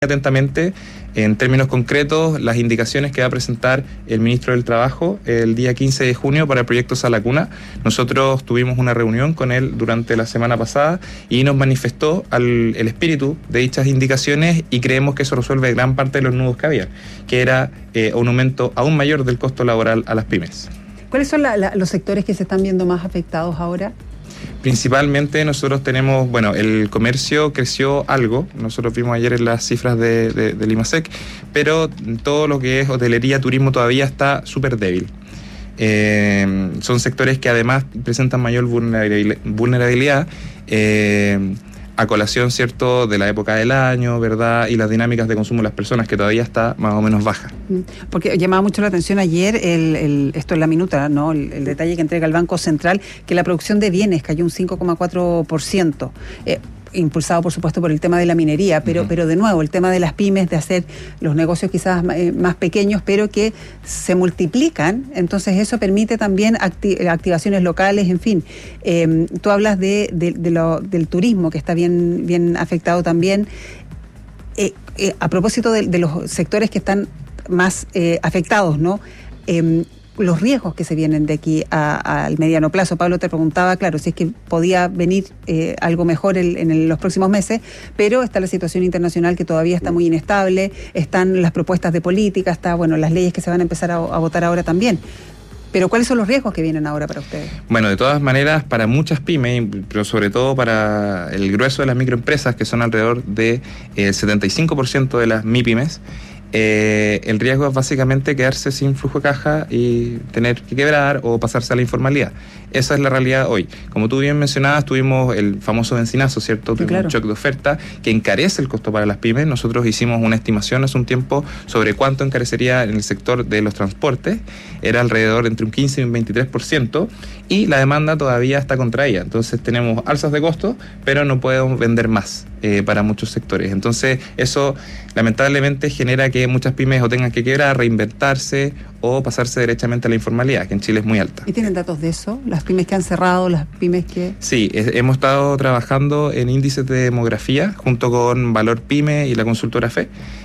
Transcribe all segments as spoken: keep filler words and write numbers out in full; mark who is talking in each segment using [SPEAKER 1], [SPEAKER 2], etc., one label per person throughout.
[SPEAKER 1] atentamente, en términos concretos, las indicaciones que va a presentar el ministro del Trabajo el día quince de junio para el proyecto Sala Cuna. Nosotros tuvimos una reunión con él durante la semana pasada y nos manifestó al, el espíritu de dichas indicaciones, y creemos que eso resuelve gran parte de los nudos que había, que era eh, un aumento aún mayor del costo laboral a las pymes.
[SPEAKER 2] ¿Cuáles son la, la, los sectores que se están viendo más afectados ahora?
[SPEAKER 1] Principalmente nosotros tenemos, bueno, el comercio creció algo, nosotros vimos ayer en las cifras de, de, del IMASEC, pero todo lo que es hotelería, turismo todavía está súper débil. Eh, son sectores que además presentan mayor vulnerabilidad, eh, a colación, ¿cierto?, de la época del año, ¿verdad?, y las dinámicas de consumo de las personas, que todavía está más o menos baja.
[SPEAKER 2] Porque llamaba mucho la atención ayer, el, el, esto es la minuta, ¿no?, el, el detalle que entrega el Banco Central, que la producción de bienes cayó un cinco coma cuatro por ciento. Eh, impulsado por supuesto por el tema de la minería, pero, uh-huh. pero de nuevo el tema de las pymes, de hacer los negocios quizás eh, más pequeños, pero que se multiplican, entonces eso permite también acti- activaciones locales, en fin. Eh, tú hablas de, de, de lo, del turismo, que está bien, bien afectado también. Eh, eh, a propósito de, de los sectores que están más eh, afectados, ¿no? Eh, los riesgos que se vienen de aquí a, al mediano plazo. Pablo te preguntaba, claro, si es que podía venir eh, algo mejor el, en el, los próximos meses, pero está la situación internacional que todavía está muy inestable, están las propuestas de política, está, bueno, las leyes que se van a empezar a, a votar ahora también. Pero ¿cuáles son los riesgos que vienen ahora para ustedes?
[SPEAKER 1] Bueno, de todas maneras, para muchas pymes, pero sobre todo para el grueso de las microempresas, que son alrededor del de, setenta y cinco por ciento de las MIPYMES, Eh, el riesgo es básicamente quedarse sin flujo de caja y tener que quebrar o pasarse a la informalidad. Esa es la realidad hoy. Como tú bien mencionabas, tuvimos el famoso bencinazo, ¿cierto? Tuvimos claro. un shock de oferta que encarece el costo para las pymes. Nosotros hicimos una estimación hace un tiempo sobre cuánto encarecería en el sector de los transportes. Era alrededor entre un quince y un veintitrés por ciento, y la demanda todavía está contraída. Entonces tenemos alzas de costos, pero no podemos vender más eh, para muchos sectores. Entonces eso lamentablemente genera que muchas pymes o tengan que quebrar, reinventarse o pasarse derechamente a la informalidad, que en Chile es muy alta.
[SPEAKER 2] ¿Y tienen datos de eso? ¿Las pymes que han cerrado, las pymes que...?
[SPEAKER 1] Sí, es, hemos estado trabajando en índices de demografía junto con Valor Pyme y la consultora F E,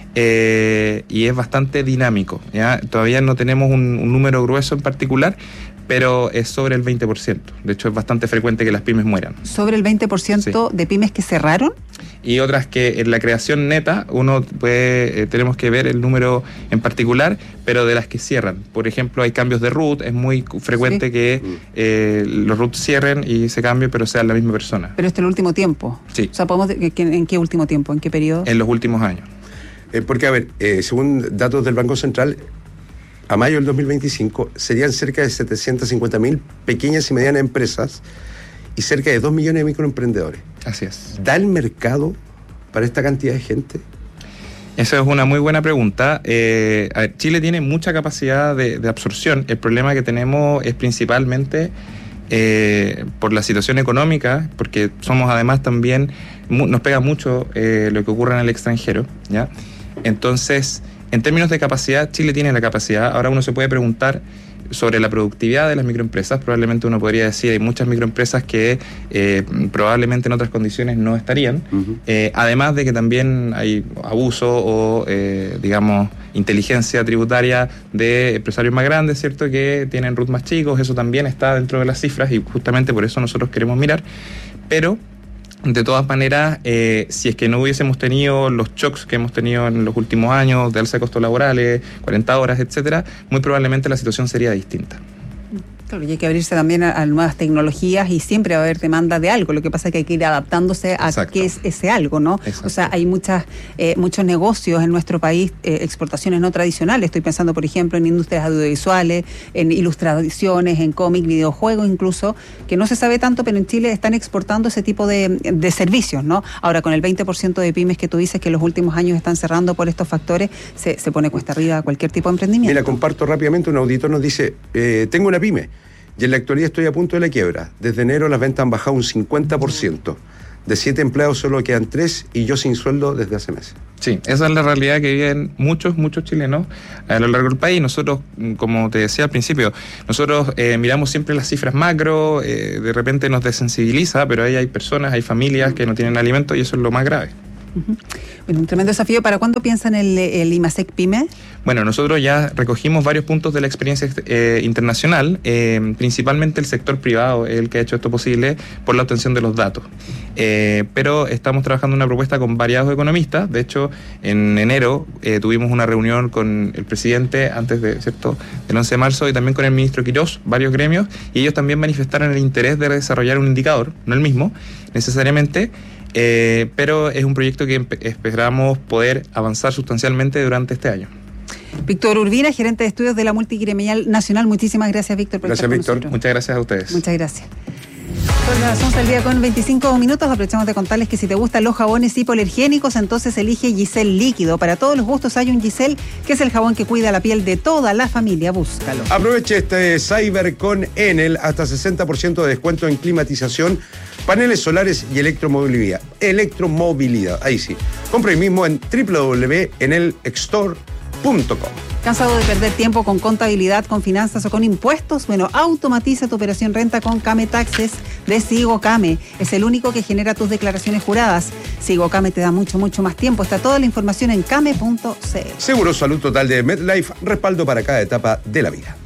[SPEAKER 1] eh, y es bastante dinámico, ¿ya? Todavía no tenemos un, un número grueso en particular, pero es sobre el veinte por ciento. De hecho, es bastante frecuente que las pymes mueran.
[SPEAKER 2] ¿Sobre el veinte por ciento sí. de pymes que cerraron?
[SPEAKER 1] Y otras que en la creación neta, uno puede, eh, tenemos que ver el número en particular, pero de las que cierran. Por ejemplo, hay cambios de root, es muy frecuente sí. que eh, los roots cierren y se cambien, pero sean la misma persona.
[SPEAKER 2] Pero este es el último tiempo.
[SPEAKER 1] Sí.
[SPEAKER 2] O sea, ¿podemos, ¿en qué último tiempo? ¿En qué periodo?
[SPEAKER 1] En los últimos años.
[SPEAKER 3] Eh, porque, a ver, eh, según datos del Banco Central, a mayo del dos mil veinticinco serían cerca de setecientas cincuenta mil pequeñas y medianas empresas y cerca de dos millones de microemprendedores.
[SPEAKER 1] Así es.
[SPEAKER 3] ¿Da el mercado para esta cantidad de gente?
[SPEAKER 1] Esa es una muy buena pregunta. Eh, a ver, Chile tiene mucha capacidad de, de absorción. El problema que tenemos es principalmente eh, por la situación económica, porque somos además también, mu- nos pega mucho eh, lo que ocurre en el extranjero, ¿ya? Entonces, en términos de capacidad, Chile tiene la capacidad. Ahora uno se puede preguntar sobre la productividad de las microempresas. Probablemente uno podría decir, hay muchas microempresas que eh, probablemente en otras condiciones no estarían. Uh-huh. Eh, además de que también hay abuso o, eh, digamos, inteligencia tributaria de empresarios más grandes, ¿cierto?, que tienen root más chicos. Eso también está dentro de las cifras y justamente por eso nosotros queremos mirar. Pero de todas maneras, eh, si es que no hubiésemos tenido los shocks que hemos tenido en los últimos años de alza de costos laborales, cuarenta horas, etcétera, muy probablemente la situación sería distinta.
[SPEAKER 2] Claro, y hay que abrirse también a, a nuevas tecnologías y siempre va a haber demanda de algo. Lo que pasa es que hay que ir adaptándose a Exacto. qué es ese algo, ¿no? Exacto. O sea, hay muchas eh, muchos negocios en nuestro país, eh, exportaciones no tradicionales. Estoy pensando, por ejemplo, en industrias audiovisuales, en ilustraciones, en cómic, videojuegos incluso, que no se sabe tanto, pero en Chile están exportando ese tipo de, de servicios, ¿no? Ahora, con el veinte por ciento de pymes que tú dices que en los últimos años están cerrando por estos factores, se, se pone cuesta arriba cualquier tipo de emprendimiento.
[SPEAKER 3] Mira, comparto rápidamente, un auditor nos dice, eh, tengo una pyme, y en la actualidad estoy a punto de la quiebra. Desde enero las ventas han bajado un cincuenta por ciento. De siete empleados solo quedan tres y yo sin sueldo desde hace meses.
[SPEAKER 1] Sí, esa es la realidad que viven muchos, muchos chilenos a lo largo del país. Nosotros, como te decía al principio, nosotros eh, miramos siempre las cifras macro, eh, de repente nos desensibiliza, pero ahí hay personas, hay familias que no tienen alimento y eso es lo más grave.
[SPEAKER 2] Uh-huh. Bueno, un tremendo desafío. ¿Para cuándo piensan el, el IMASEC PYME?
[SPEAKER 1] Bueno, nosotros ya recogimos varios puntos de la experiencia eh, internacional, eh, principalmente el sector privado es el que ha hecho esto posible por la obtención de los datos. Eh, pero estamos trabajando una propuesta con variados economistas. De hecho, en enero eh, tuvimos una reunión con el presidente antes de, ¿cierto?, del once de marzo y también con el ministro Quirós, varios gremios, y ellos también manifestaron el interés de desarrollar un indicador, no el mismo necesariamente, eh, pero es un proyecto que esperamos poder avanzar sustancialmente durante este año.
[SPEAKER 2] Víctor Urbina, gerente de estudios de la Multigremial Nacional. Muchísimas gracias, Víctor, por
[SPEAKER 1] gracias,
[SPEAKER 2] estar con
[SPEAKER 1] Víctor.
[SPEAKER 2] nosotros.
[SPEAKER 1] Muchas gracias a ustedes.
[SPEAKER 2] Muchas gracias. Son las once del día con veinticinco minutos. Aprovechamos de contarles que si te gustan los jabones hipoalergénicos, entonces elige Giselle Líquido. Para todos los gustos hay un Giselle, que es el jabón que cuida la piel de toda la familia. Búscalo.
[SPEAKER 3] Aproveche este Cyber con Enel, hasta sesenta por ciento de descuento en climatización, paneles solares y electromovilidad. Electromovilidad, ahí sí. Compre hoy mismo en doble u doble u doble u punto enel store punto com.
[SPEAKER 2] ¿Cansado de perder tiempo con contabilidad, con finanzas o con impuestos? Bueno, automatiza tu operación renta con Came Taxes de Sigocame. Es el único que genera tus declaraciones juradas. Sigocame te da mucho, mucho más tiempo. Está toda la información en came punto c l.
[SPEAKER 3] Seguro Salud Total de MetLife, respaldo para cada etapa de la vida.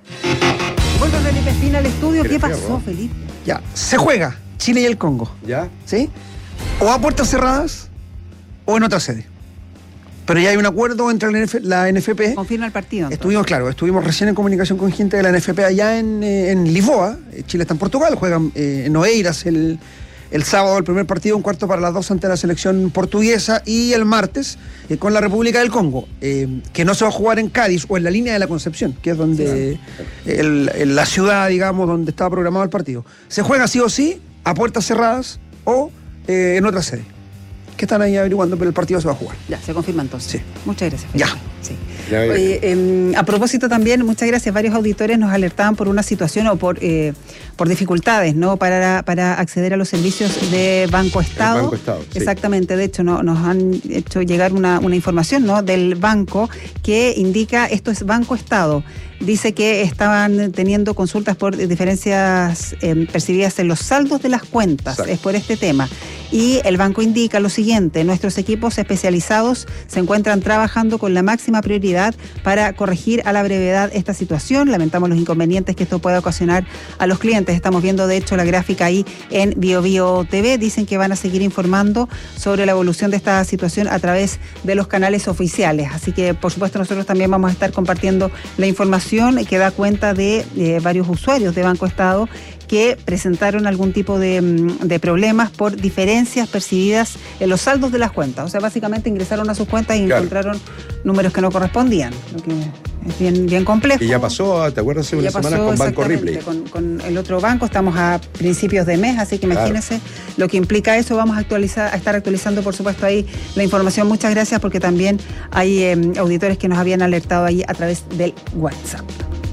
[SPEAKER 2] Vuelve Felipe Espina al estudio. ¿Qué pasó,
[SPEAKER 3] fierro?
[SPEAKER 2] Felipe?
[SPEAKER 4] Ya, se juega Chile y el Congo,
[SPEAKER 3] ¿Ya?
[SPEAKER 4] ¿sí? O a puertas cerradas o en otra sede. Pero ya hay un acuerdo entre la, N F, la N F P.
[SPEAKER 2] Confirma el partido. Entonces.
[SPEAKER 4] Estuvimos, claro, estuvimos recién en comunicación con gente de la N F P allá en, eh, en Lisboa. Chile está en Portugal, juegan eh, en Oeiras el, el sábado el primer partido, un cuarto para las dos ante la selección portuguesa, y el martes eh, con la República del Congo, eh, que no se va a jugar en Cádiz o en la línea de la Concepción, que es donde sí, el, el, la ciudad, digamos, donde estaba programado el partido. Se juega sí o sí, a puertas cerradas o eh, en otra sede. Que están ahí averiguando, pero el partido se va a jugar.
[SPEAKER 2] Ya, se confirma entonces.
[SPEAKER 4] Sí.
[SPEAKER 2] Muchas gracias, Felipe.
[SPEAKER 4] Ya.
[SPEAKER 2] Sí.
[SPEAKER 3] Ya, ya.
[SPEAKER 2] Oye, eh, a propósito también, muchas gracias, varios auditores nos alertaban por una situación o por eh, por dificultades, ¿no? Para, para acceder a los servicios de Banco Estado.
[SPEAKER 3] El Banco Estado, sí.
[SPEAKER 2] Exactamente, de hecho no, nos han hecho llegar una, una información, ¿no?, del banco que indica, esto es Banco Estado, dice que estaban teniendo consultas por diferencias eh, percibidas en los saldos de las cuentas. Exacto. Es por este tema. Y el banco indica lo siguiente: nuestros equipos especializados se encuentran trabajando con la máxima prioridad para corregir a la brevedad esta situación. Lamentamos los inconvenientes que esto puede ocasionar a los clientes. Estamos viendo, de hecho, la gráfica ahí en Bio Bio T V. Dicen que van a seguir informando sobre la evolución de esta situación a través de los canales oficiales. Así que, por supuesto, nosotros también vamos a estar compartiendo la información que da cuenta de eh, varios usuarios de Banco Estado que presentaron algún tipo de, de problemas por diferencias percibidas en los saldos de las cuentas. O sea, básicamente ingresaron a sus cuentas y claro, encontraron números que no correspondían, lo que es bien, bien complejo.
[SPEAKER 3] Y ya pasó, ¿te acuerdas? Hace una semana con Banco Ripley.
[SPEAKER 2] Con, con el otro banco, estamos a principios de mes, así que imagínense claro, lo que implica eso. Vamos a actualizar, a estar actualizando, por supuesto, ahí la información. Muchas gracias, porque también hay eh, auditores que nos habían alertado ahí a través del WhatsApp.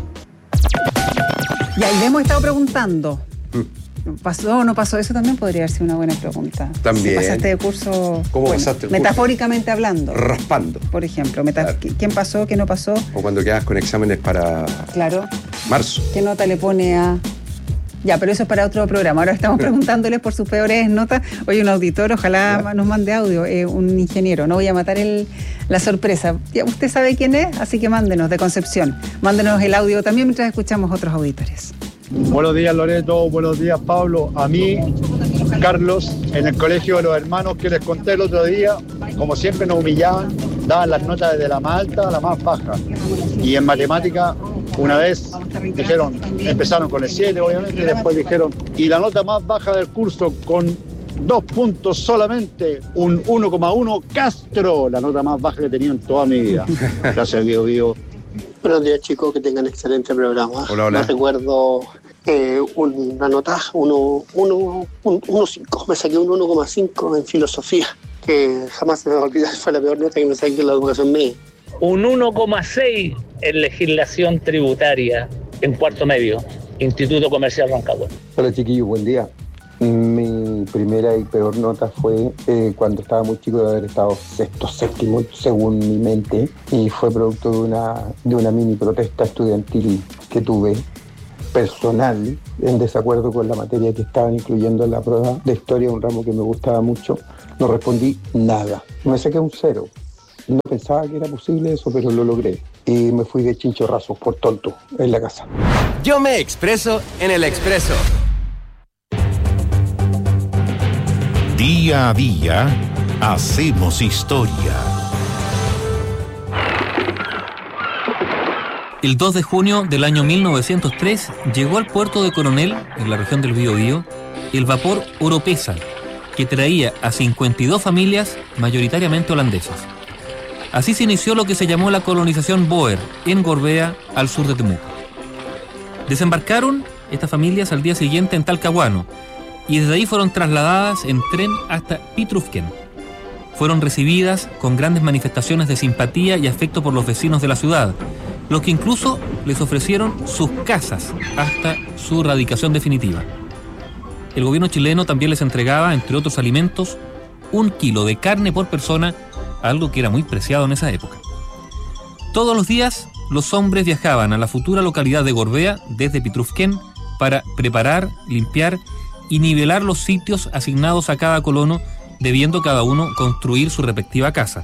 [SPEAKER 2] Ya, y le hemos estado preguntando, ¿pasó o no pasó? Eso también podría ser una buena pregunta.
[SPEAKER 3] También.
[SPEAKER 2] Si pasaste de curso,
[SPEAKER 3] ¿Cómo
[SPEAKER 2] bueno,
[SPEAKER 3] pasaste el
[SPEAKER 2] metafóricamente
[SPEAKER 3] curso?
[SPEAKER 2] Hablando.
[SPEAKER 3] Raspando.
[SPEAKER 2] Por ejemplo, meta- claro, ¿quién pasó, qué no pasó?
[SPEAKER 3] O cuando quedas con exámenes para
[SPEAKER 2] claro,
[SPEAKER 3] marzo.
[SPEAKER 2] ¿Qué nota le pone a...? Ya, pero eso es para otro programa. Ahora estamos preguntándoles por sus peores notas. Oye, un auditor, ojalá ¿ya? nos mande audio, eh, un ingeniero. No voy a matar el, la sorpresa. Ya usted sabe quién es, así que mándenos, de Concepción. Mándenos el audio también mientras escuchamos otros auditores.
[SPEAKER 5] Buenos días, Loreto. Buenos días, Pablo. A mí, Carlos, en el colegio de los hermanos que les conté el otro día, como siempre nos humillaban, daban las notas desde la más alta a la más baja. Y en matemática, una vez dijeron, empezaron con el siete, obviamente, y después dijeron, y la nota más baja del curso con dos puntos solamente, un uno coma uno, Castro, la nota más baja que he tenido en toda mi vida. Gracias, Bio Bio.
[SPEAKER 6] Buenos días, chicos, que tengan excelente programa.
[SPEAKER 3] Hola, hola.
[SPEAKER 6] Me recuerdo eh, una nota uno coma cinco, me saqué un uno coma cinco en filosofía, que jamás se me va a olvidar, fue la peor nota que me saqué en la educación media.
[SPEAKER 7] Un uno coma seis en legislación tributaria en cuarto medio, Instituto Comercial Rancagua.
[SPEAKER 8] Hola, chiquillos, buen día. Mi primera y peor nota fue eh, cuando estaba muy chico, de haber estado sexto, séptimo, según mi mente, y fue producto de una, de una mini protesta estudiantil que tuve, personal, en desacuerdo con la materia que estaban incluyendo en la prueba de historia, un ramo que me gustaba mucho, No respondí nada. Me saqué un cero. No pensaba que era posible eso, pero lo logré. Y me fui de chinchorrazos por tonto en la casa.
[SPEAKER 9] Yo me expreso en el Expreso.
[SPEAKER 10] Día a día, hacemos historia.
[SPEAKER 11] El dos de junio del año mil novecientos tres llegó al puerto de Coronel, en la región del Biobío, el vapor Oropesa, que traía a cincuenta y dos familias mayoritariamente holandesas. Así se inició lo que se llamó la colonización Boer, en Gorbea, al sur de Temuco. Desembarcaron estas familias al día siguiente en Talcahuano y desde ahí fueron trasladadas en tren hasta Pitrufquén. Fueron recibidas con grandes manifestaciones de simpatía y afecto por los vecinos de la ciudad, los que incluso les ofrecieron sus casas hasta su radicación definitiva. El gobierno chileno también les entregaba, entre otros alimentos, un kilo de carne por persona, algo que era muy preciado en esa época. Todos los días, los hombres viajaban a la futura localidad de Gorbea, desde Pitrufquén, para preparar, limpiar y nivelar los sitios asignados a cada colono, debiendo cada uno construir su respectiva casa.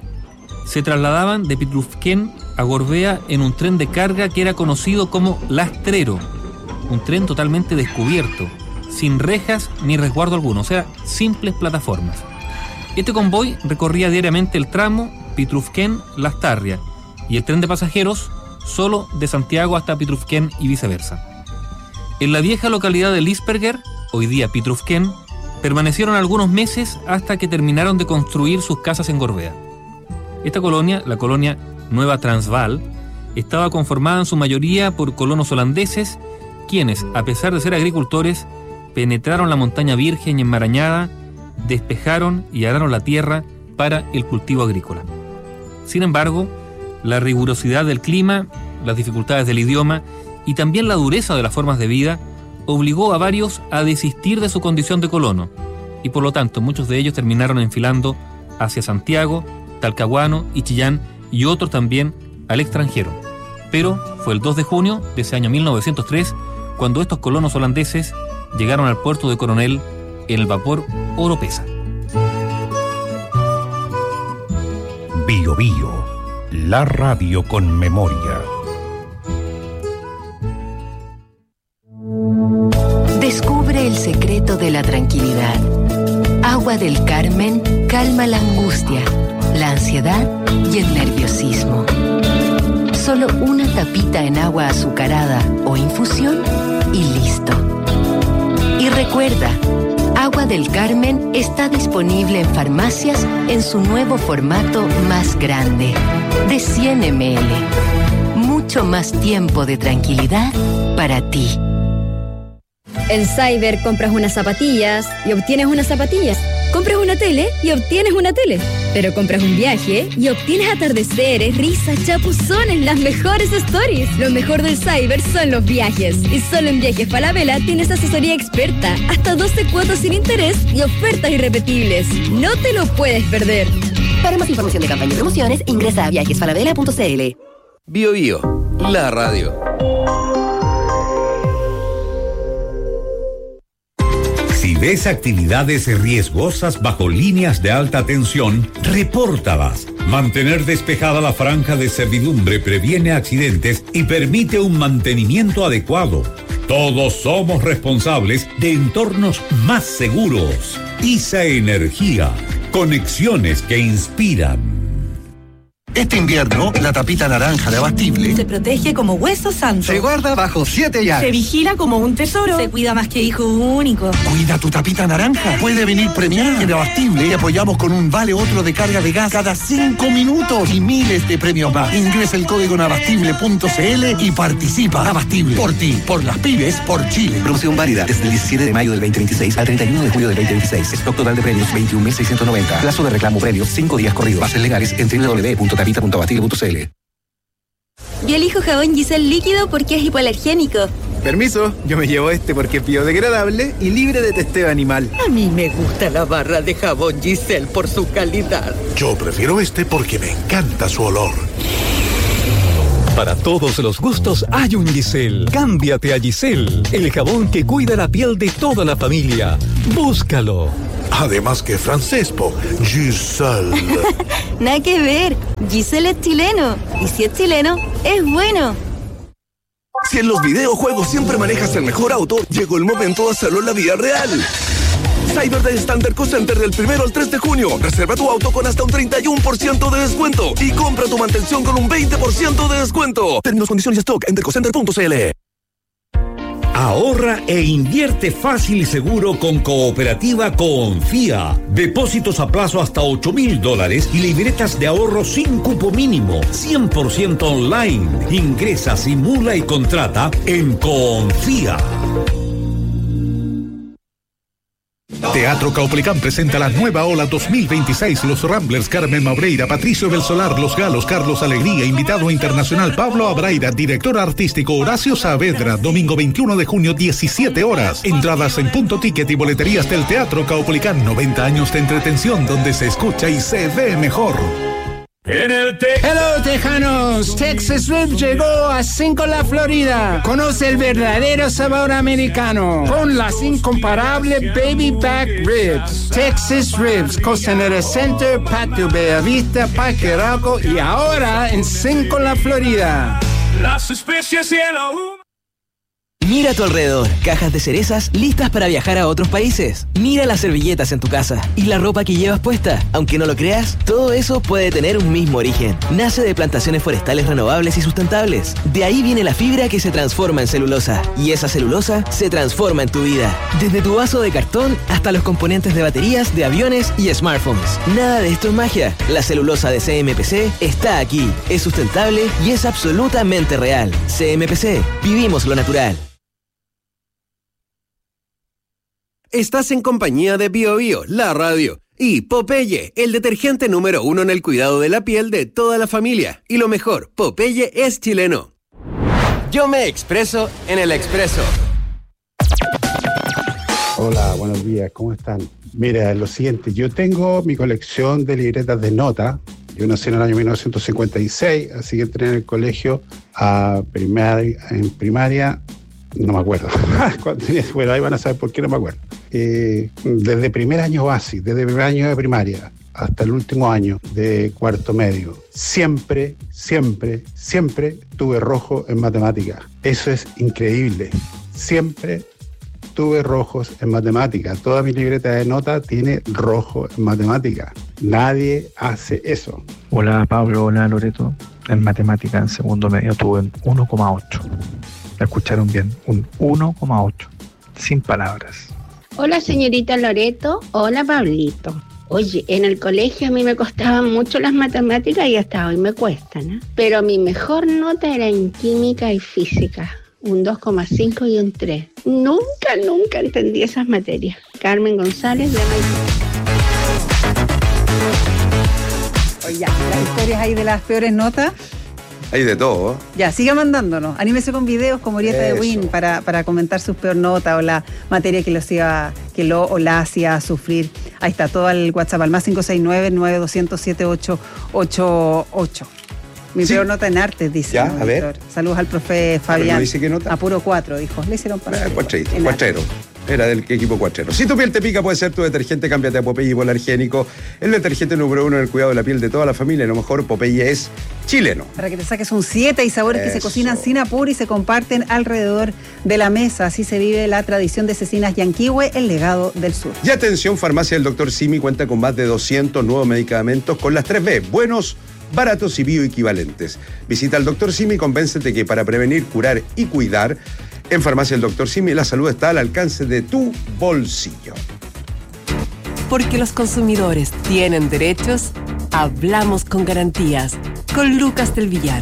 [SPEAKER 11] Se trasladaban de Pitrufquén a Gorbea en un tren de carga que era conocido como Lastrero, un tren totalmente descubierto, sin rejas ni resguardo alguno, o sea, simples plataformas. Este convoy recorría diariamente el tramo Pitrufquén-Lastarria y el tren de pasajeros solo de Santiago hasta Pitrufquén y viceversa. En la vieja localidad de Liesberger, hoy día Pitrufquén, permanecieron algunos meses hasta que terminaron de construir sus casas en Gorbea. Esta colonia, la colonia Nueva Transvaal, estaba conformada en su mayoría por colonos holandeses, quienes, a pesar de ser agricultores, penetraron la montaña virgen y enmarañada, despejaron y araron la tierra para el cultivo agrícola. Sin embargo, la rigurosidad del clima, las dificultades del idioma y también la dureza de las formas de vida obligó a varios a desistir de su condición de colono, y por lo tanto muchos de ellos terminaron enfilando hacia Santiago, Talcahuano y Chillán, y otros también al extranjero. Pero fue el dos de junio de ese año mil novecientos tres cuando estos colonos holandeses llegaron al puerto de Coronel en el vapor Oropesa.
[SPEAKER 10] Bio Bio, la radio con memoria.
[SPEAKER 12] Descubre el secreto de la tranquilidad. Agua del Carmen calma la angustia, la ansiedad y el nerviosismo. Solo una tapita en agua azucarada o infusión y listo. Y recuerda, Agua del Carmen está disponible en farmacias en su nuevo formato más grande, de cien mililitros. Mucho más tiempo de tranquilidad para ti.
[SPEAKER 13] En Cyber compras unas zapatillas y obtienes unas zapatillas. Compras una tele y obtienes una tele. Pero compras un viaje y obtienes atardeceres, risas, chapuzones, las mejores stories. Lo mejor del Cyber son los viajes. Y solo en Viajes Falabella tienes asesoría experta, hasta doce cuotas sin interés y ofertas irrepetibles. No te lo puedes perder.
[SPEAKER 14] Para más información de campaña y promociones, ingresa a viajes falabella punto c l.
[SPEAKER 9] Bio Bio, la radio.
[SPEAKER 15] Si ves actividades riesgosas bajo líneas de alta tensión, repórtalas. Mantener despejada la franja de servidumbre previene accidentes y permite un mantenimiento adecuado. Todos somos responsables de entornos más seguros. I S A Energía. Conexiones que inspiran.
[SPEAKER 16] Este invierno, la tapita naranja de Abastible
[SPEAKER 17] se protege como hueso santo.
[SPEAKER 16] Se guarda bajo siete llaves.
[SPEAKER 17] Se vigila como un tesoro. Se cuida más que hijo único.
[SPEAKER 16] Cuida tu tapita naranja. Puede venir premiada. En Abastible te apoyamos con un vale otro de carga de gas cada cinco minutos y miles de premios más. Ingresa el código en abastible punto c l y participa. Abastible. Por ti, por las pymes, por Chile.
[SPEAKER 18] Promoción válida desde el diecisiete de mayo del veinte veintiséis al treinta y uno de julio del veinte veintiséis. Stock total de premios veintiún mil seiscientos noventa. Plazo de reclamo premios cinco días corridos. Bases legales en doble u doble u doble u punto tapita punto abastible punto c l.
[SPEAKER 19] Yo elijo jabón Giselle líquido porque es hipoalergénico.
[SPEAKER 20] Permiso, yo me llevo este porque es biodegradable y libre de testeo animal.
[SPEAKER 21] A mí me gusta la barra de jabón Giselle por su calidad.
[SPEAKER 22] Yo prefiero este porque me encanta su olor.
[SPEAKER 23] Para todos los gustos hay un Giselle. Cámbiate a Giselle, el jabón que cuida la piel de toda la familia. Búscalo.
[SPEAKER 22] Además que francés, po. Giselle.
[SPEAKER 19] Nada que ver. Giselle es chileno. Y si es chileno, es bueno.
[SPEAKER 1] Si en los videojuegos siempre manejas el mejor auto, llegó el momento de hacerlo en la vida real. Cyber Day Standard Co Center del primero al tres de junio. Reserva tu auto con hasta un treinta y uno por ciento de descuento y compra tu mantención con un veinte por ciento de descuento. Términos, condiciones y stock en dercocenter punto c l.
[SPEAKER 15] Ahorra e invierte fácil y seguro con Cooperativa Confía. Depósitos a plazo hasta ocho mil dólares y libretas de ahorro sin cupo mínimo. cien por ciento online. Ingresa, simula y contrata en Confía.
[SPEAKER 22] Teatro Caupolicán presenta la nueva ola dos mil veintiséis. Los Ramblers, Carmen Mabreira, Patricio Belsolar, Los Galos, Carlos Alegría, invitado internacional Pablo Abraira, director artístico Horacio Saavedra, domingo veintiuno de junio, diecisiete horas. Entradas en Punto Ticket y boleterías del Teatro Caupolicán. noventa años de entretención donde se escucha y se ve mejor.
[SPEAKER 2] En el te- Hello, tejanos. Texas Ribs llegó a Cinco La Florida. Conoce el verdadero sabor americano con las incomparables Baby Back Ribs. Texas Ribs, Costanera Center, Patio Bellavista, Parque Arauco y ahora en Cinco La Florida.
[SPEAKER 4] Las especies y el aún.
[SPEAKER 24] Mira a tu alrededor, cajas de cerezas listas para viajar a otros países. Mira las servilletas en tu casa y la ropa que llevas puesta. Aunque no lo creas, todo eso puede tener un mismo origen. Nace de plantaciones forestales renovables y sustentables. De ahí viene la fibra que se transforma en celulosa. Y esa celulosa se transforma en tu vida. Desde tu vaso de cartón hasta los componentes de baterías, de aviones y smartphones. Nada de esto es magia. La celulosa de C M P C está aquí. Es sustentable y es absolutamente real. C M P C. Vivimos lo natural.
[SPEAKER 9] Estás en compañía de Bio Bio, la radio, y Popeye, el detergente número uno en el cuidado de la piel de toda la familia. Y lo mejor, Popeye es chileno. Yo me expreso en el Expreso.
[SPEAKER 5] Hola, buenos días, ¿cómo están? Mira, lo siguiente, yo tengo mi colección de libretas de nota. Yo nací en el año mil novecientos cincuenta y seis, así que entré en el colegio a primaria, en primaria, no me acuerdo. Bueno, ahí van a saber por qué no me acuerdo. Eh, desde primer año básico, desde primer año de primaria hasta el último año de cuarto medio, siempre, siempre, siempre tuve rojo en matemáticas. Eso es increíble. Siempre tuve rojos en matemáticas. Toda mi libreta de nota tiene rojo en matemáticas. Nadie hace eso.
[SPEAKER 25] Hola Pablo, hola Loreto. En matemática en segundo medio tuve un uno coma ocho. ¿La escucharon bien? Un uno coma ocho. Sin palabras.
[SPEAKER 26] Hola señorita Loreto. Hola Pablito. Oye, en el colegio a mí me costaban mucho las matemáticas y hasta hoy me cuestan, ¿eh? Pero mi mejor nota era en química y física. Un dos coma cinco y un tres. Nunca, nunca entendí esas materias. Carmen González de Maipú.
[SPEAKER 27] Oye, ya, las historias ahí de las peores notas.
[SPEAKER 3] Hay de todo.
[SPEAKER 27] Ya, siga mandándonos. Anímese con videos como Orieta de Win para, para comentar sus peor notas o la materia que, los iba, que lo o la hacía sufrir. Ahí está, todo el WhatsApp al más cinco seis nueve, nueve dos cero cero, siete ocho ocho ocho. Mi sí. peor nota en artes, dice.
[SPEAKER 3] Ya, a ver.
[SPEAKER 27] Saludos al profe Fabián.
[SPEAKER 3] ¿No dice qué nota?
[SPEAKER 27] A puro cuatro, dijo. Le hicieron pasar.
[SPEAKER 3] Eh, cuatrito, cuatrero. Era del equipo cuatrero. Si tu piel te pica, puede ser tu detergente. Cámbiate a Popeye Polar Higiénico. El detergente número uno en el cuidado de la piel de toda la familia. A lo mejor Popeye es chileno.
[SPEAKER 27] Para que te saques un siete y sabores Eso. que se cocinan sin apuro y se comparten alrededor de la mesa. Así se vive la tradición de Cecinas Yanquihue, el legado del sur.
[SPEAKER 3] Y atención, Farmacia del Doctor Simi cuenta con más de doscientos nuevos medicamentos con las tres B. Buenos, baratos y bioequivalentes. Visita al Doctor Simi y convéncete que para prevenir, curar y cuidar, en Farmacia del Doctor Simi la salud está al alcance de tu bolsillo.
[SPEAKER 28] Porque los consumidores tienen derechos, hablamos con garantías. Con Lucas del Villar.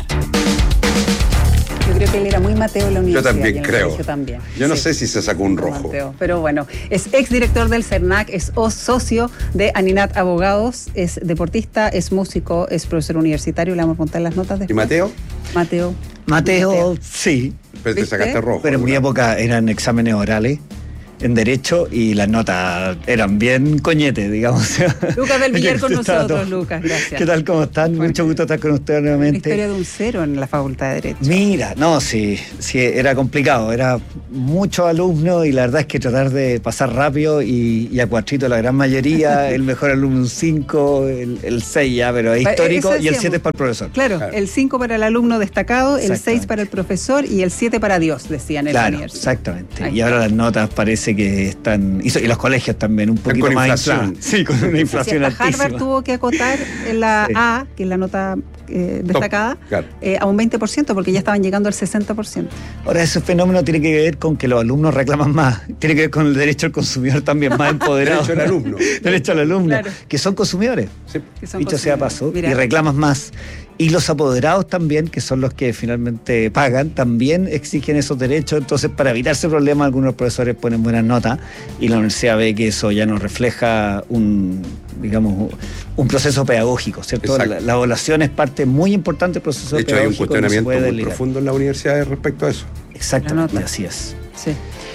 [SPEAKER 27] Yo creo que él era muy Mateo en la universidad.
[SPEAKER 3] Yo también creo.
[SPEAKER 27] También.
[SPEAKER 3] Yo no
[SPEAKER 27] sí.
[SPEAKER 3] sé si se sacó un rojo.
[SPEAKER 27] Mateo. Pero bueno, es exdirector del CERNAC, es socio de Aninat Abogados, es deportista, es músico, es profesor universitario. Le vamos a contar las notas después.
[SPEAKER 3] ¿Y Mateo?
[SPEAKER 27] Mateo.
[SPEAKER 29] Mateo, sí.
[SPEAKER 3] Pero te sacaste rojo.
[SPEAKER 29] Pero en mi época eran exámenes orales
[SPEAKER 6] en Derecho y las notas eran bien coñetes, digamos.
[SPEAKER 27] Lucas del Villar con nosotros, Lucas, gracias.
[SPEAKER 6] ¿Qué tal? ¿Cómo están? Bueno, mucho gusto estar con ustedes nuevamente.
[SPEAKER 27] Una historia de un cero en la Facultad de Derecho.
[SPEAKER 6] Mira, no, sí, sí, era complicado, era muchos alumnos y la verdad es que tratar de pasar rápido y, y a cuatrito la gran mayoría, el mejor alumno un cinco, el, el seis ya, pero es histórico y el siete es para el profesor.
[SPEAKER 27] Claro, claro. El cinco para el alumno destacado, el seis para el profesor y el siete para Dios, decían en
[SPEAKER 6] claro,
[SPEAKER 27] la universidad.
[SPEAKER 6] Exactamente. Ahí. Y ahora las notas parece que están, y, y los colegios también un poquito
[SPEAKER 3] con
[SPEAKER 6] más
[SPEAKER 3] inflación.
[SPEAKER 6] Sí, con una inflación
[SPEAKER 27] sí,
[SPEAKER 6] altísima.
[SPEAKER 27] Harvard tuvo que acotar en la sí. A, que es la nota eh, destacada, claro. eh, a un veinte por ciento porque ya estaban llegando al sesenta por ciento.
[SPEAKER 6] Ahora ese fenómeno tiene que ver con que los alumnos reclaman más, tiene que ver con el derecho al consumidor también más empoderado.
[SPEAKER 3] Derecho al alumno.
[SPEAKER 6] Derecho al alumno, claro. Que son consumidores,
[SPEAKER 3] sí.
[SPEAKER 6] que son dicho sea paso, Mira. y reclaman más. Y los apoderados también, que son los que finalmente pagan, también exigen esos derechos. Entonces, para evitar ese problema, algunos profesores ponen buenas notas y la universidad ve que eso ya no refleja un, digamos, un proceso pedagógico, ¿cierto? La, la evaluación es parte muy importante del proceso
[SPEAKER 3] de hecho,
[SPEAKER 6] pedagógico.
[SPEAKER 3] De hecho, hay un cuestionamiento muy profundo en la universidad respecto a eso.
[SPEAKER 6] Exactamente, así es.
[SPEAKER 27] Sí.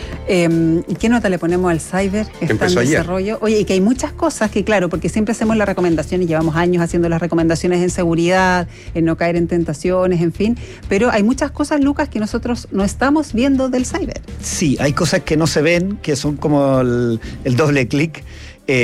[SPEAKER 27] Eh, ¿Y qué nota le ponemos al cyber que está en desarrollo? Ayer. Oye, y que hay muchas cosas que, claro, porque siempre hacemos las recomendaciones, llevamos años haciendo las recomendaciones en seguridad, en no caer en tentaciones, en fin, pero hay muchas cosas, Lucas, que nosotros no estamos viendo del cyber.
[SPEAKER 6] Sí, hay cosas que no se ven, que son como el, el doble clic. Eh,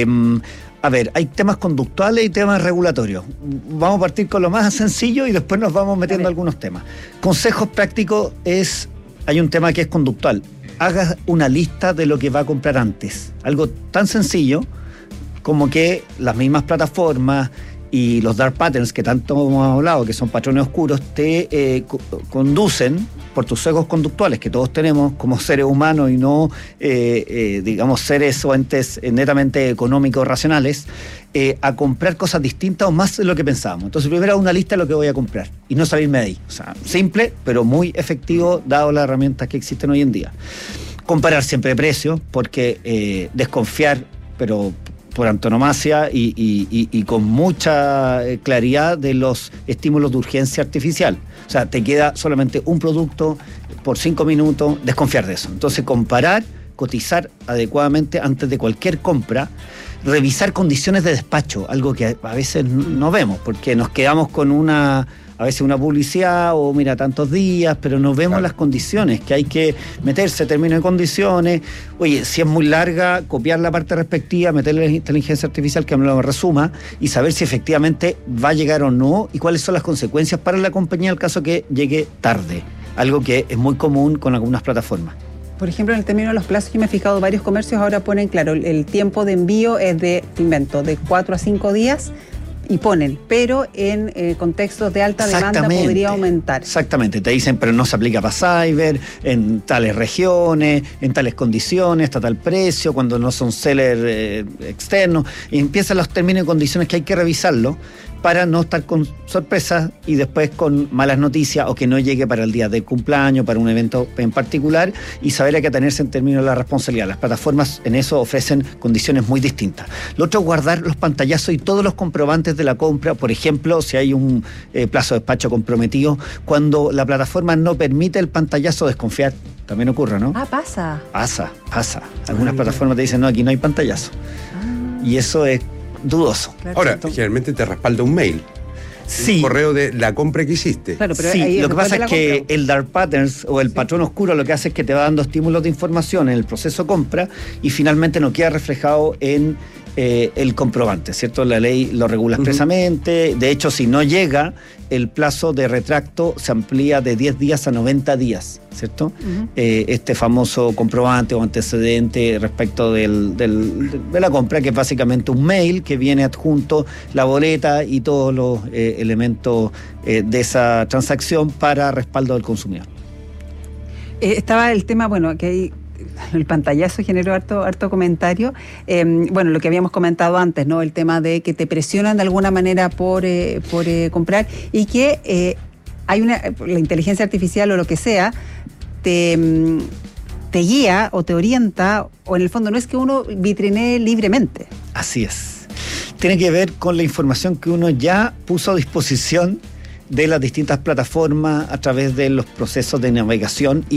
[SPEAKER 6] A ver, hay temas conductuales y temas regulatorios. Vamos a partir con lo más sencillo y después nos vamos metiendo algunos temas. Consejos prácticos es, hay un tema que es conductual. Haga una lista de lo que va a comprar antes. Algo tan sencillo como que las mismas plataformas y los dark patterns que tanto hemos hablado, que son patrones oscuros, te eh, co- conducen por tus sesgos conductuales que todos tenemos como seres humanos y no, eh, eh, digamos, seres o entes netamente económicos, racionales, eh, a comprar cosas distintas o más de lo que pensábamos. Entonces, primero hago una lista de lo que voy a comprar y no salirme de ahí. O sea, simple, pero muy efectivo, dado las herramientas que existen hoy en día. Comparar siempre precios, porque eh, desconfiar, pero por antonomasia y, y, y, y con mucha claridad de los estímulos de urgencia artificial. O sea, te queda solamente un producto por cinco minutos, desconfiar de eso. Entonces, comparar, cotizar adecuadamente antes de cualquier compra, revisar condiciones de despacho, algo que a veces no vemos, porque nos quedamos con una... a veces una publicidad o mira tantos días, pero no vemos claro. las condiciones, que hay que meterse, términos de condiciones. Oye, si es muy larga, copiar la parte respectiva, meterle la inteligencia artificial que me lo resuma y saber si efectivamente va a llegar o no y cuáles son las consecuencias para la compañía en el caso que llegue tarde. Algo que es muy común con algunas plataformas.
[SPEAKER 27] Por ejemplo, en el término de los plazos, yo me he fijado, varios comercios ahora ponen, claro, el, el tiempo de envío es de, invento, de cuatro a cinco días, y ponen, pero en eh, contextos de alta demanda podría aumentar.
[SPEAKER 6] Exactamente, te dicen, pero no se aplica para cyber, en tales regiones, en tales condiciones, está tal precio, cuando no son sellers eh, externos, y empiezan los términos y condiciones que hay que revisarlo para no estar con sorpresas y después con malas noticias o que no llegue para el día del cumpleaños, para un evento en particular, y saber a qué atenerse en términos de la responsabilidad. Las plataformas en eso ofrecen condiciones muy distintas. Lo otro es guardar los pantallazos y todos los comprobantes de la compra, por ejemplo, si hay un eh, plazo de despacho comprometido, cuando la plataforma no permite el pantallazo, desconfiar. También ocurre, ¿no?
[SPEAKER 27] Ah, pasa.
[SPEAKER 6] Pasa, pasa. Algunas ah, plataformas te dicen, no, aquí no hay pantallazo. Ah. Y eso es dudoso.
[SPEAKER 3] Claro. Ahora, generalmente te respalda un mail. Sí. Un correo de la compra que hiciste.
[SPEAKER 6] Claro, pero sí, lo que pasa es que compra. El dark patterns o el sí. patrón oscuro lo que hace es que te va dando estímulos de información en el proceso compra y finalmente no queda reflejado en eh, el comprobante, ¿cierto? La ley lo regula expresamente. Uh-huh. De hecho, si no llega, el plazo de retracto se amplía de diez días a noventa días, ¿cierto? Uh-huh. Eh, este famoso comprobante o antecedente respecto del, del, de la compra, que es básicamente un mail que viene adjunto la boleta y todos los eh, elementos eh, de esa transacción para respaldo del consumidor.
[SPEAKER 27] Eh, estaba el tema, bueno, que hay... El pantallazo generó harto, harto comentario. Eh, bueno, lo que habíamos comentado antes, ¿no? El tema de que te presionan de alguna manera por, eh, por eh, comprar y que eh, hay una, la inteligencia artificial o lo que sea, te, te guía o te orienta, o en el fondo no es que uno vitrinee libremente.
[SPEAKER 6] Así es. Tiene que ver con la información que uno ya puso a disposición de las distintas plataformas a través de los procesos de navegación y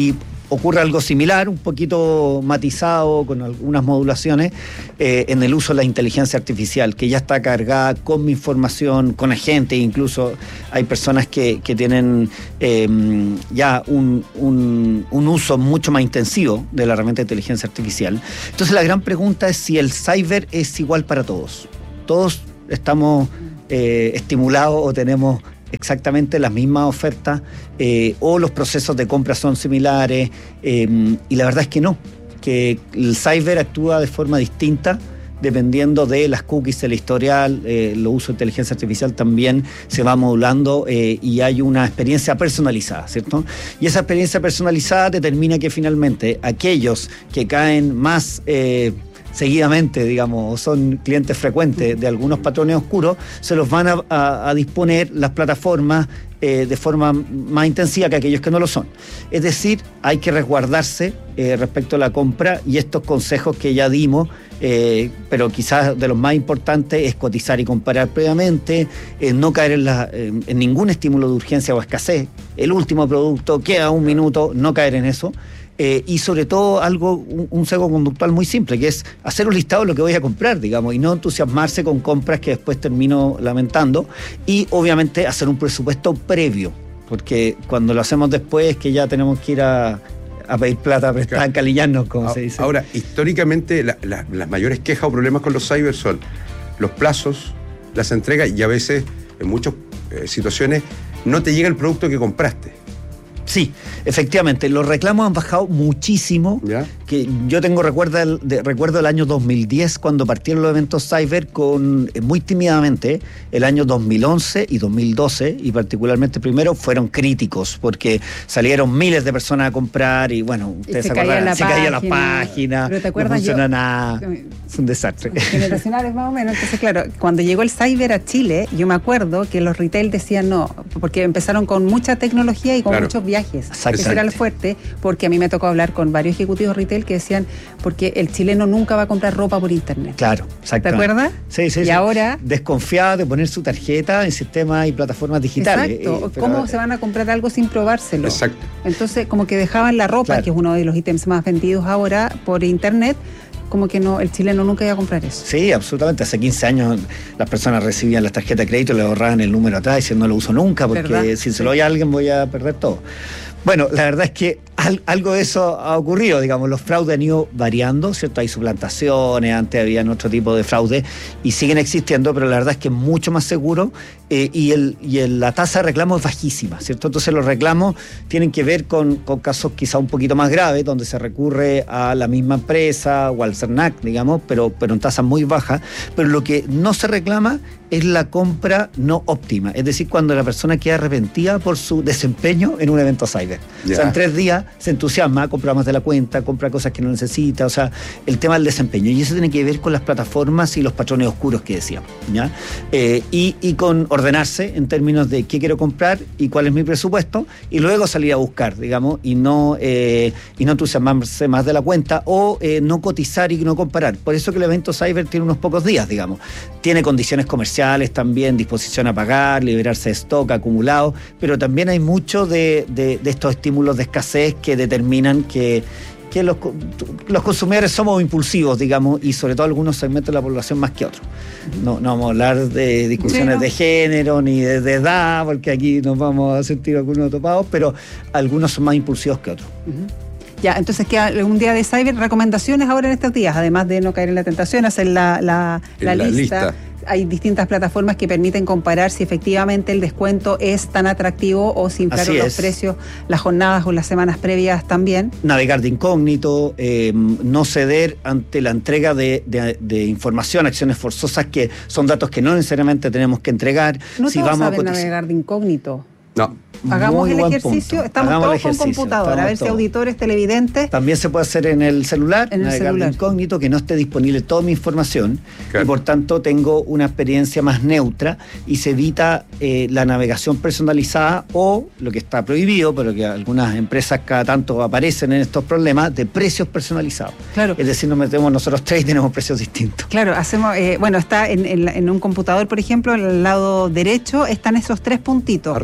[SPEAKER 6] ocurre algo similar, un poquito matizado, con algunas modulaciones, eh, en el uso de la inteligencia artificial, que ya está cargada con mi información, con agentes, incluso hay personas que, que tienen eh, ya un, un, un uso mucho más intensivo de la herramienta de inteligencia artificial. Entonces la gran pregunta es si el cyber es igual para todos. Todos estamos eh, estimulados o tenemos exactamente las mismas ofertas eh, o los procesos de compra son similares eh, y la verdad es que no, que el cyber actúa de forma distinta dependiendo de las cookies, el historial, eh, el uso de inteligencia artificial también se va modulando eh, y hay una experiencia personalizada, ¿cierto? Y esa experiencia personalizada determina que finalmente aquellos que caen más eh, seguidamente, digamos, o son clientes frecuentes de algunos patrones oscuros, se los van a, a, a disponer las plataformas eh, de forma más intensiva que aquellos que no lo son. Es decir, hay que resguardarse eh, respecto a la compra y estos consejos que ya dimos, eh, pero quizás de los más importantes es cotizar y comparar previamente, eh, no caer en, la, en, en ningún estímulo de urgencia o escasez. El último producto, queda un minuto, no caer en eso. Eh, y sobre todo algo, un, un sesgo conductual muy simple, que es hacer un listado de lo que voy a comprar, digamos, y no entusiasmarse con compras que después termino lamentando, y obviamente hacer un presupuesto previo, porque cuando lo hacemos después es que ya tenemos que ir a, a pedir plata prestada, claro, encalillarnos, como
[SPEAKER 3] a,
[SPEAKER 6] se dice.
[SPEAKER 3] Ahora, históricamente la, la, las mayores quejas o problemas con los cyber son los plazos, las entregas y a veces, en muchas eh, situaciones, no te llega el producto que compraste.
[SPEAKER 6] Sí, efectivamente, los reclamos han bajado muchísimo. ¿Ya? Que yo tengo recuerdo el, de, recuerdo el año dos mil diez cuando partieron los eventos cyber con eh, muy tímidamente. El año dos mil once y dos mil doce y particularmente primero fueron críticos porque salieron miles de personas a comprar y bueno, ustedes se acuerdan, se caía la página,
[SPEAKER 27] pero te acuerdas,
[SPEAKER 6] no funciona
[SPEAKER 27] yo,
[SPEAKER 6] nada, es un desastre.
[SPEAKER 27] Generacionales más o menos. Entonces claro, cuando llegó el cyber a Chile, yo me acuerdo que los retail decían no, porque empezaron con mucha tecnología y con claro. muchos viajes. Ese era el fuerte, porque a mí me tocó hablar con varios ejecutivos retail que decían, porque el chileno nunca va a comprar ropa por internet.
[SPEAKER 6] Claro, exacto.
[SPEAKER 27] ¿Te acuerdas?
[SPEAKER 6] Sí, sí,
[SPEAKER 27] y
[SPEAKER 6] sí.
[SPEAKER 27] ahora...
[SPEAKER 6] Desconfiado de poner su tarjeta en sistemas y plataformas digitales.
[SPEAKER 27] Exacto.
[SPEAKER 6] Eh, pero...
[SPEAKER 27] ¿Cómo se van a comprar algo sin probárselo?
[SPEAKER 3] Exacto.
[SPEAKER 27] Entonces, como que dejaban la ropa, claro. que es uno de los ítems más vendidos ahora por internet, como que no, el chileno nunca iba a comprar eso.
[SPEAKER 6] Sí, absolutamente. Hace quince años las personas recibían las tarjetas de crédito y le ahorraban el número atrás diciendo no lo uso nunca, porque ¿verdad? Si se lo doy a alguien voy a perder todo. Bueno, la verdad es que al, algo de eso ha ocurrido, digamos, los fraudes han ido variando, ¿cierto? Hay suplantaciones, antes había otro tipo de fraude y siguen existiendo, pero la verdad es que es mucho más seguro eh, y, el, y el, la tasa de reclamo es bajísima, ¿cierto? Entonces los reclamos tienen que ver con, con casos quizá un poquito más graves, donde se recurre a la misma empresa o al CERNAC, digamos, pero, pero en tasas muy bajas, pero lo que no se reclama es la compra no óptima, es decir, cuando la persona queda arrepentida por su desempeño en un evento cyber. Yeah. O sea, en tres días se entusiasma, compra más de la cuenta, compra cosas que no necesita, o sea, el tema del desempeño. Y eso tiene que ver con las plataformas y los patrones oscuros que decíamos, ¿ya? Eh, y, y con ordenarse en términos de qué quiero comprar y cuál es mi presupuesto, y luego salir a buscar, digamos, y no, eh, y no entusiasmarse más de la cuenta, o eh, no cotizar y no comparar. Por eso que el evento cyber tiene unos pocos días, digamos. Tiene condiciones comerciales también, disposición a pagar, liberarse de stock acumulado, pero también hay mucho de, de, de estos estímulos de escasez que determinan que, que los, los consumidores somos impulsivos, digamos, y sobre todo algunos segmentos de la población más que otros. No, no vamos a hablar de discusiones sí, no. de género ni de, de edad, porque aquí nos vamos a sentir algunos topados, pero algunos son más impulsivos que otros.
[SPEAKER 27] Uh-huh. Ya, entonces queda un día de cyber, recomendaciones ahora en estos días, además de no caer en la tentación, hacer la, la, la, la lista. lista. Hay distintas plataformas que permiten comparar si efectivamente el descuento es tan atractivo o si inflaron los precios las jornadas o las semanas previas también.
[SPEAKER 6] Navegar de incógnito, eh, no ceder ante la entrega de, de, de información, acciones forzosas que son datos que no necesariamente tenemos que entregar.
[SPEAKER 27] No
[SPEAKER 6] si
[SPEAKER 27] todos
[SPEAKER 6] vamos
[SPEAKER 27] saben
[SPEAKER 6] a
[SPEAKER 27] navegar de incógnito.
[SPEAKER 3] No.
[SPEAKER 27] Hagamos
[SPEAKER 6] Muy
[SPEAKER 27] el
[SPEAKER 6] buen
[SPEAKER 27] ejercicio,
[SPEAKER 6] punto.
[SPEAKER 27] estamos
[SPEAKER 6] Hagamos
[SPEAKER 27] todos
[SPEAKER 6] el ejercicio,
[SPEAKER 27] con computador, a ver
[SPEAKER 6] todos.
[SPEAKER 27] si auditores, televidentes.
[SPEAKER 6] También se puede hacer en el celular,
[SPEAKER 27] en el
[SPEAKER 6] navegar
[SPEAKER 27] celular.
[SPEAKER 6] de incógnito, que no esté disponible toda mi información,
[SPEAKER 3] claro.
[SPEAKER 6] y por tanto tengo una experiencia más neutra y se evita eh, la navegación personalizada o lo que está prohibido, pero que algunas empresas cada tanto aparecen en estos problemas, de precios personalizados.
[SPEAKER 27] Claro.
[SPEAKER 6] Es decir, nos metemos nosotros tres y tenemos precios distintos.
[SPEAKER 27] Claro, hacemos, eh, bueno, está en, en, en un computador, por ejemplo, al lado derecho están esos tres puntitos.
[SPEAKER 3] Arriba, claro.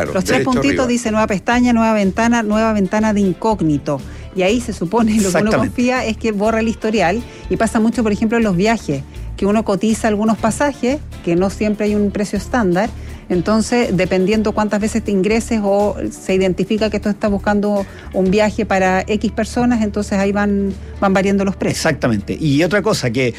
[SPEAKER 3] Claro,
[SPEAKER 27] Los tres puntitos
[SPEAKER 3] arriba.
[SPEAKER 27] dice nueva pestaña, nueva ventana, nueva ventana de incógnito. Y ahí se supone, lo que uno confía es que borra el historial. Y pasa mucho, por ejemplo, en los viajes, que uno cotiza algunos pasajes, que no siempre hay un precio estándar. Entonces, dependiendo cuántas veces te ingreses o se identifica que tú estás buscando un viaje para X personas, entonces ahí van, van variando los precios.
[SPEAKER 6] Exactamente. Y otra cosa, que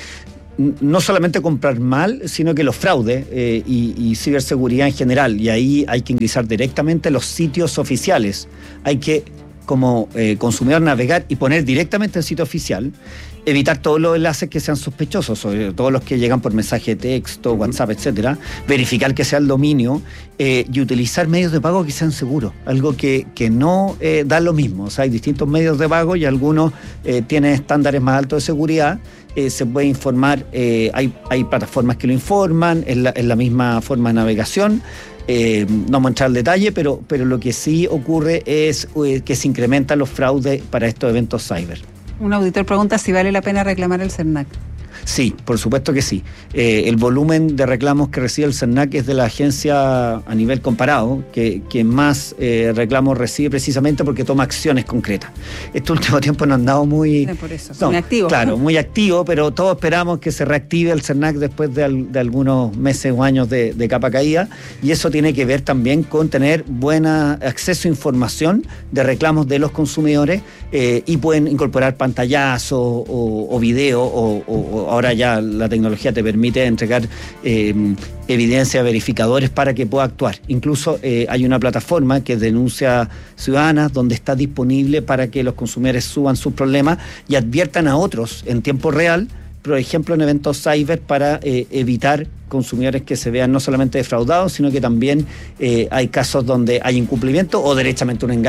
[SPEAKER 6] no solamente comprar mal, sino que los fraudes eh, y, y ciberseguridad en general. Y ahí hay que ingresar directamente a los sitios oficiales. Hay que, como eh, consumidor, navegar y poner directamente el sitio oficial. Evitar todos los enlaces que sean sospechosos, sobre todo los que llegan por mensaje de texto, WhatsApp, etcétera. Verificar que sea el dominio eh, y utilizar medios de pago que sean seguros. Algo que, que no eh, da lo mismo. O sea, hay distintos medios de pago y algunos eh, tienen estándares más altos de seguridad. Eh, se puede informar, eh, hay, hay plataformas que lo informan, es la, es la misma forma de navegación. Eh, no vamos a entrar al detalle, pero, pero lo que sí ocurre es eh, que se incrementan los fraudes para estos eventos cyber.
[SPEAKER 27] Un auditor pregunta si vale la pena reclamar el CERNAC.
[SPEAKER 6] Sí, por supuesto que sí. Eh, el volumen de reclamos que recibe el CERNAC es de la agencia a nivel comparado, que, que más eh, reclamos recibe precisamente porque toma acciones concretas. Este último tiempo no han dado muy...
[SPEAKER 27] Sí, por eso,
[SPEAKER 6] no,
[SPEAKER 27] muy activo.
[SPEAKER 6] Claro, muy activo, pero todos esperamos que se reactive el CERNAC después de, al, de algunos meses o años de, de capa caída, y eso tiene que ver también con tener buen acceso a información de reclamos de los consumidores eh, y pueden incorporar pantallazos o, o video o, o ahora ya la tecnología te permite entregar eh, evidencia, verificadores para que pueda actuar. Incluso eh, hay una plataforma que es Denuncia Ciudadana, donde está disponible para que los consumidores suban sus problemas y adviertan a otros en tiempo real, por ejemplo en eventos cyber, para eh, evitar consumidores que se vean no solamente defraudados, sino que también eh, hay casos donde hay incumplimiento o derechamente un engaño